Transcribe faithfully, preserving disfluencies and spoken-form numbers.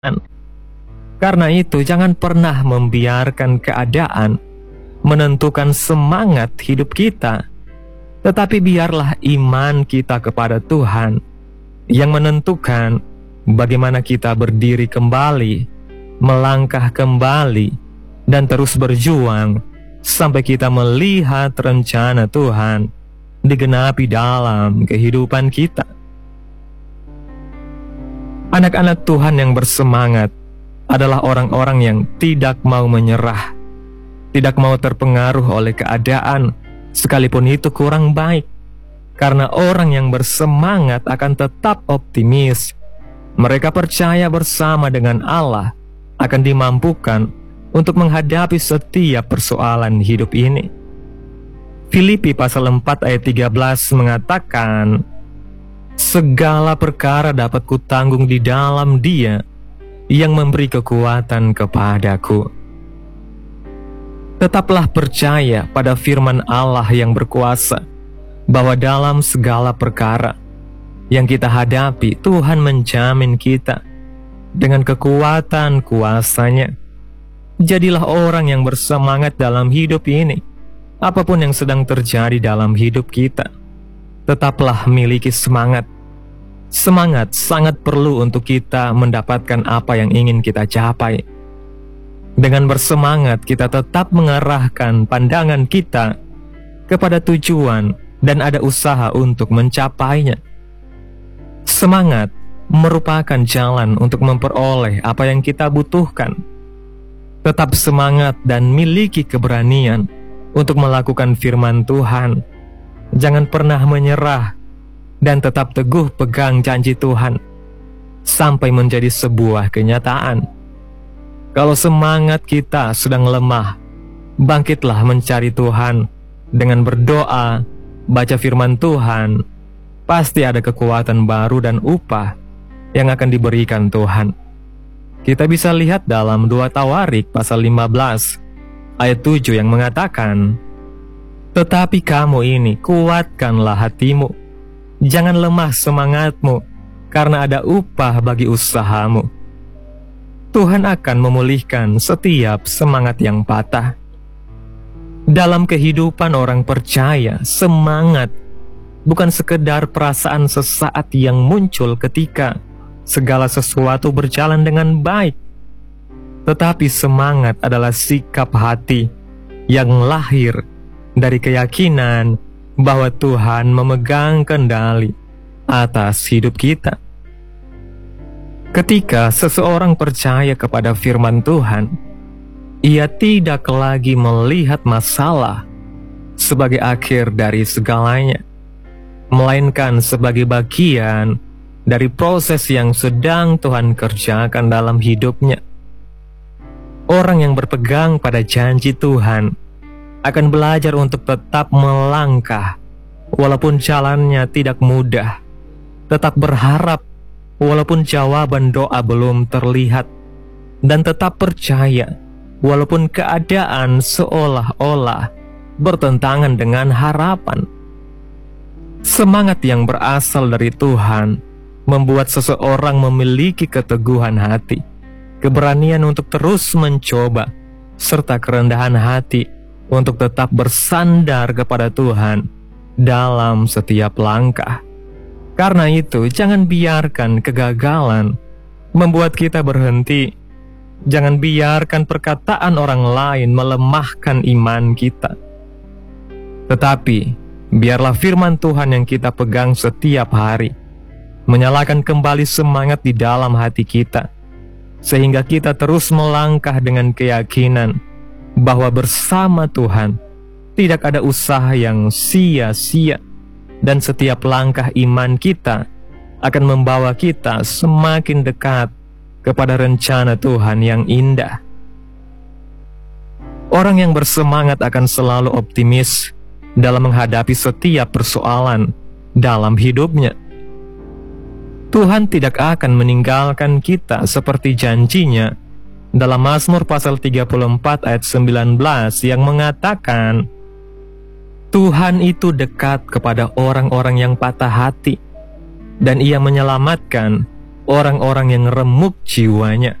Karena itu, jangan pernah membiarkan keadaan menentukan semangat hidup kita, tetapi biarlah iman kita kepada Tuhan yang menentukan bagaimana kita berdiri kembali, melangkah kembali, dan terus berjuang sampai kita melihat rencana Tuhan digenapi dalam kehidupan kita. Anak-anak Tuhan yang bersemangat adalah orang-orang yang tidak mau menyerah, tidak mau terpengaruh oleh keadaan, sekalipun itu kurang baik. Karena orang yang bersemangat akan tetap optimis. Mereka percaya bersama dengan Allah akan dimampukan untuk menghadapi setiap persoalan hidup ini. Filipi pasal empat ayat tiga belas mengatakan, segala perkara dapat kutanggung di dalam Dia yang memberi kekuatan kepadaku. Tetaplah percaya pada firman Allah yang berkuasa, bahwa dalam segala perkara yang kita hadapi, Tuhan menjamin kita dengan kekuatan kuasa-Nya. Jadilah orang yang bersemangat dalam hidup ini. Apapun yang sedang terjadi dalam hidup kita, tetaplah miliki semangat. Semangat sangat perlu untuk kita mendapatkan apa yang ingin kita capai. Dengan bersemangat, kita tetap mengarahkan pandangan kita kepada tujuan dan ada usaha untuk mencapainya. Semangat merupakan jalan untuk memperoleh apa yang kita butuhkan. Tetap semangat dan miliki keberanian untuk melakukan firman Tuhan. Jangan pernah menyerah dan tetap teguh pegang janji Tuhan sampai menjadi sebuah kenyataan. Kalau semangat kita sedang lemah, bangkitlah mencari Tuhan dengan berdoa, baca firman Tuhan. Pasti ada kekuatan baru dan upah yang akan diberikan Tuhan. Kita bisa lihat dalam dua Tawarik pasal lima belas ayat tujuh yang mengatakan, tetapi kamu ini kuatkanlah hatimu, jangan lemah semangatmu, karena ada upah bagi usahamu. Tuhan akan memulihkan setiap semangat yang patah. Dalam kehidupan orang percaya, semangat bukan sekedar perasaan sesaat yang muncul ketika segala sesuatu berjalan dengan baik, tetapi semangat adalah sikap hati yang lahir dari keyakinan bahwa Tuhan memegang kendali atas hidup kita. Ketika seseorang percaya kepada firman Tuhan, ia tidak lagi melihat masalah sebagai akhir dari segalanya, melainkan sebagai bagian dari proses yang sedang Tuhan kerjakan dalam hidupnya. Orang yang berpegang pada janji Tuhan akan belajar untuk tetap melangkah walaupun jalannya tidak mudah, tetap berharap walaupun jawaban doa belum terlihat, dan tetap percaya walaupun keadaan seolah-olah bertentangan dengan harapan. Semangat yang berasal dari Tuhan membuat seseorang memiliki keteguhan hati, keberanian untuk terus mencoba, serta kerendahan hati untuk tetap bersandar kepada Tuhan dalam setiap langkah. Karena itu, jangan biarkan kegagalan membuat kita berhenti. Jangan biarkan perkataan orang lain melemahkan iman kita. Tetapi, biarlah firman Tuhan yang kita pegang setiap hari menyalakan kembali semangat di dalam hati kita, sehingga kita terus melangkah dengan keyakinan bahwa bersama Tuhan tidak ada usaha yang sia-sia, dan setiap langkah iman kita akan membawa kita semakin dekat kepada rencana Tuhan yang indah. Orang yang bersemangat akan selalu optimis dalam menghadapi setiap persoalan dalam hidupnya. Tuhan tidak akan meninggalkan kita seperti janjinya dalam Mazmur pasal tiga puluh empat ayat sembilan belas yang mengatakan, Tuhan itu dekat kepada orang-orang yang patah hati, dan Ia menyelamatkan orang-orang yang remuk jiwanya.